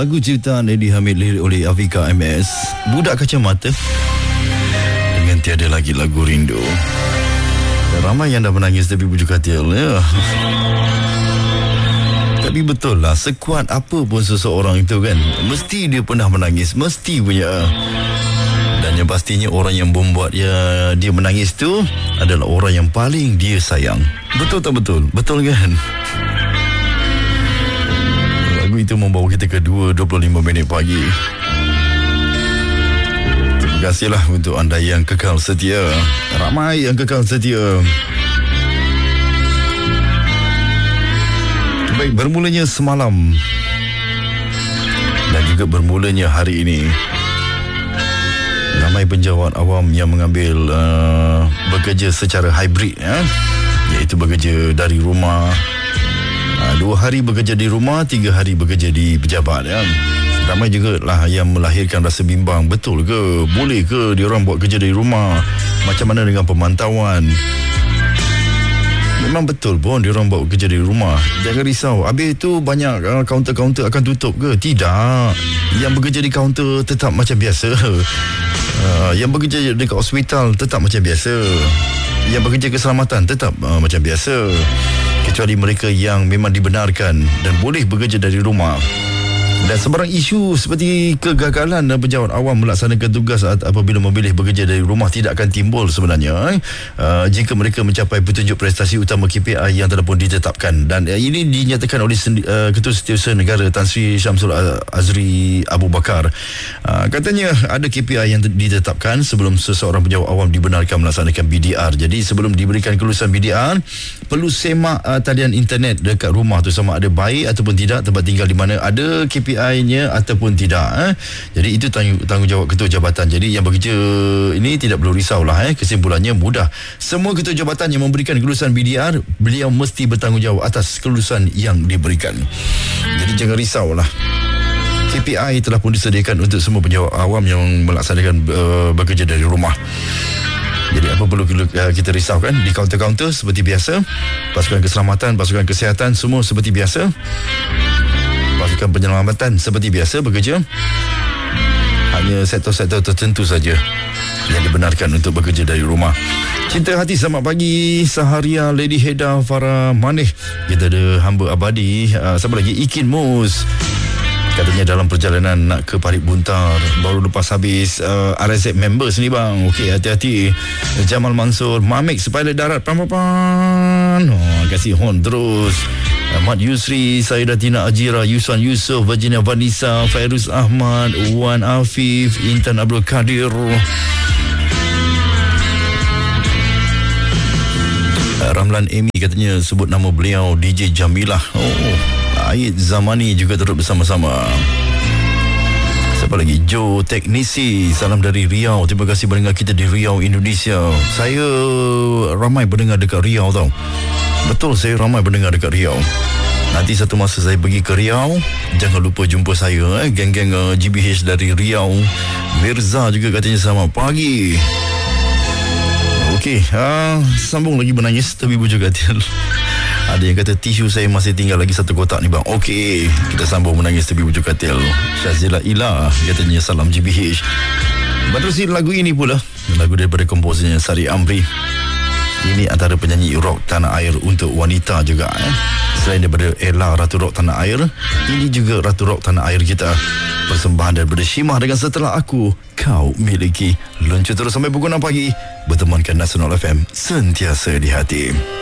Lagu ciptaan Eddie Hamid, lirik oleh Afika MS, Budak Kacamata, dengan Tiada Lagi Lagu Rindu. Ramai yang dah menangis tapi bujuk katil ya. Tapi betul lah, sekuat apa pun seseorang itu kan, mesti dia pernah menangis, mesti punya. Dan yang pastinya orang yang membuat dia menangis tu adalah orang yang paling dia sayang. Betul tak betul? Betul kan? Lagu itu membawa kita ke 2.25 minit pagi. Terima kasihlah untuk anda yang kekal setia. Ramai yang kekal setia. Baik, bermulanya semalam dan juga bermulanya hari ini, ramai penjawat awam yang mengambil bekerja secara hybrid ya, iaitu bekerja dari rumah, 2 hari bekerja di rumah, 3 hari bekerja di pejabat ya. Ramai juga lah yang melahirkan rasa bimbang, betul ke? Boleh ke diorang buat kerja dari rumah? Macam mana dengan pemantauan? Memang betul pun diorang buat kerja dari rumah. Jangan risau, habis itu banyak kaunter-kaunter akan tutup ke? Tidak. Yang bekerja di kaunter tetap macam biasa. Yang bekerja dekat hospital tetap macam biasa. Yang bekerja keselamatan tetap macam biasa. Kecuali mereka yang memang dibenarkan dan boleh bekerja dari rumah. Dan sebarang isu seperti kegagalan pejabat awam melaksanakan tugas apabila memilih bekerja dari rumah tidak akan timbul sebenarnya jika mereka mencapai petunjuk prestasi utama KPI yang telah pun ditetapkan. Dan ini dinyatakan oleh Ketua Setiausaha Negara Tan Sri Syamsul Azri Abu Bakar. Katanya ada KPI yang ditetapkan sebelum seseorang pejabat awam dibenarkan melaksanakan BDR. Jadi sebelum diberikan kelulusan BDR, perlu semak talian internet dekat rumah tu sama ada baik ataupun tidak, tempat tinggal di mana ada KPI-nya ataupun tidak. Jadi itu tanggungjawab ketua jabatan. Jadi yang bekerja ini tidak perlu risaulah. Kesimpulannya mudah. Semua ketua jabatan yang memberikan kelulusan BDR, beliau mesti bertanggungjawab atas kelulusan yang diberikan. Jadi jangan risaulah. KPI telah pun disediakan untuk semua penjawat awam yang melaksanakan bekerja dari rumah. Jadi apa perlu kita risaukan? Di kaunter-kaunter seperti biasa, pasukan keselamatan, pasukan kesihatan semua seperti biasa, pasukan penyelamatan seperti biasa bekerja. Hanya sektor-sektor tertentu saja yang dibenarkan untuk bekerja dari rumah. Cinta Hati, selamat pagi Saharia, Lady Heda, Farah Manih. Kita ada hamba abadi, siapa lagi? Ikin Mus. Katanya dalam perjalanan nak ke Parit Buntar, baru lepas habis RSZ members ni bang. Okey, hati-hati. Jamal Mansur, Mamek pilot darat, pan. Kasih horn terus. Ahmad Yusri, Saidatina Ajira, Yusan Yusof, Virginia Vanessa, Fairuz Ahmad, Wan Afif, Intan Abdul Kadir. Ramlan Amy katanya sebut nama beliau DJ Jamilah. Aid Zamani juga turut bersama-sama. Siapa lagi? Joe Teknisi, salam dari Riau. Terima kasih mendengar kita di Riau, Indonesia. Saya ramai pendengar dekat Riau tau. Betul, saya ramai pendengar dekat Riau. Nanti satu masa saya pergi ke Riau, jangan lupa jumpa saya, geng-geng GBH dari Riau. Mirza juga katanya selamat pagi. Okey, sambung lagi menangis tapi bujuk katil. Ada yang kata tisu saya masih tinggal lagi 1 kotak ni bang. Okey, kita sambung menangis tapi bujuk katil. Syazila Ilah katanya salam GBH. Menerusi lagu ini pula, lagu daripada komposernya Sari Amri. Ini antara penyanyi rock tanah air untuk wanita juga. Selain daripada Ella, Ratu Rock Tanah Air, ini juga Ratu Rock Tanah Air kita. Persembahan daripada Shimah dengan Setelah Aku Kau Miliki. Luncur terus sampai pukul 6 pagi. Bertemankan Nasional FM, sentiasa di hati.